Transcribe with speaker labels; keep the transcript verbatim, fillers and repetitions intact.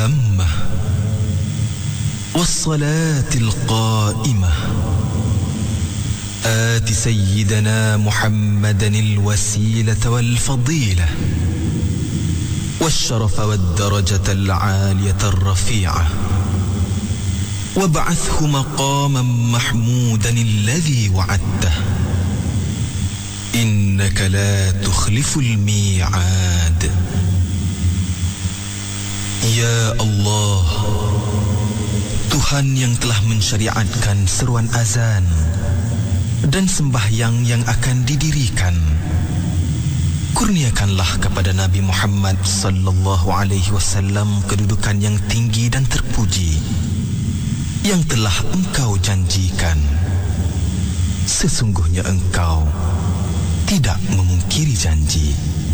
Speaker 1: التامة والصلاة القائمة آت سيدنا محمدا الوسيلة والفضيلة والشرف والدرجة العالية الرفيعة وابعثه مقاما محمودا الذي وعدته إنك لا تخلف الميعاد. Ya Allah, Tuhan yang telah mensyariatkan seruan azan dan sembahyang yang akan didirikan, kurniakanlah kepada Nabi Muhammad sallallahu alaihi wasallam kedudukan yang tinggi dan terpuji yang telah Engkau janjikan. Sesungguhnya Engkau tidak memungkiri janji.